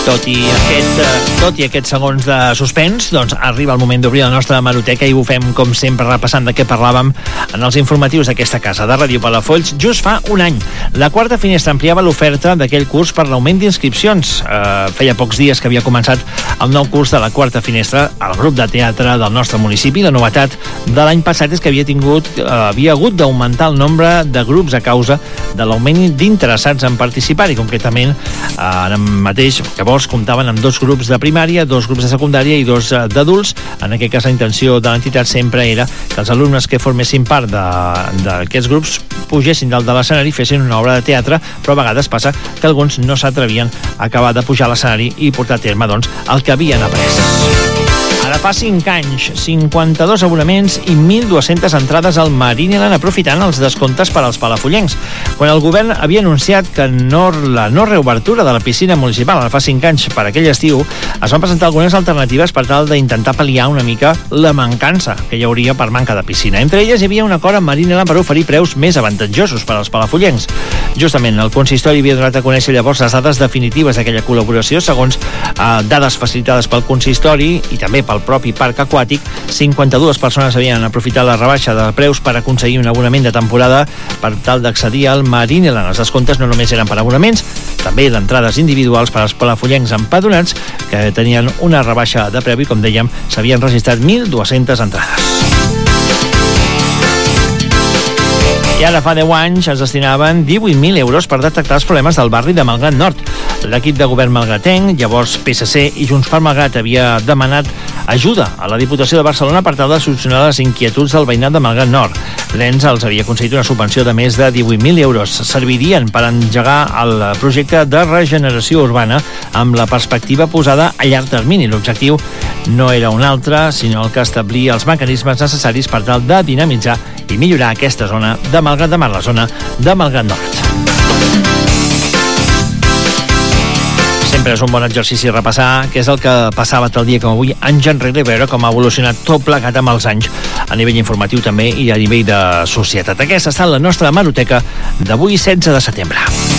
Tot i aquests segons de suspens, doncs arriba el moment d'obrir la nostra hemeroteca i ho fem, com sempre, repassant de què parlàvem en els informatius d'aquesta casa de Ràdio Palafolls just fa un any. La Quarta Finestra ampliava l'oferta d'aquell curs per l'augment d'inscripcions. Feia pocs dies que havia començat el nou curs de la Quarta Finestra al grup de teatre del nostre municipi. La novetat de l'any passat és que havia hagut d'augmentar el nombre de grups a causa de l'augment d'interessats en participar, i concretament ara mateix llavors comptaven amb 2 grups de primària, 2 grups de secundària i 2 d'adults. En aquest cas la intenció de l'entitat sempre era que els alumnes que formessin part d'aquests grups pugessin dalt de l'escenari i fessin una obra de teatre, però a vegades passa que alguns no s'atrevien a acabar de pujar a l'escenari i portar a terme el que havien après. Ara fa 5 anys, 52 abonaments i 1.200 entrades al Marineland, aprofitant els descomptes per als palafollencs. Quan el govern havia anunciat que la no reobertura de la piscina municipal ara fa 5 anys per aquell estiu, es van presentar algunes alternatives per tal d'intentar pal·liar una mica la mancança que hi hauria per manca de piscina. Entre elles hi havia un acord amb Marineland per oferir preus més avantatjosos per als palafollencs. Justament el consistori havia donat a conèixer llavors les dades definitives d'aquella col·laboració. Segons dades facilitades pel consistori i també pel propi parc aquàtic, 52 persones havien aprofitat la rebaixa de preus per aconseguir un abonament de temporada per tal d'accedir al Marineland. Els descomptes no només eren per abonaments, també d'entrades individuals per als palafollencs empadronats que tenien una rebaixa de preu i, com dèiem, s'havien registrat 1.200 entrades. I ara fa 10 anys es destinaven 18.000 euros per detectar els problemes del barri de Malgrat Nord. L'equip de govern malgratenc, llavors PSC i Junts per Malgrat, havia demanat ajuda a la Diputació de Barcelona per tal de solucionar les inquietuds del veïnat de Malgrat Nord. L'ENS els havia concedit una subvenció de més de 18.000 euros. Servirien per engegar el projecte de regeneració urbana amb la perspectiva posada a llarg termini. L'objectiu no era un altre, sinó el que establia els mecanismes necessaris per tal de dinamitzar i millorar aquesta zona de Malgrat de Mar, la zona de Malgrat Nord. Sempre és un bon exercici repassar què és el que passava tal dia com avui, anys enrere, i veure com ha evolucionat tot plegat amb els anys a nivell informatiu també i a nivell de societat. Aquesta ha estat la nostra hemeroteca d'avui, 16 de setembre.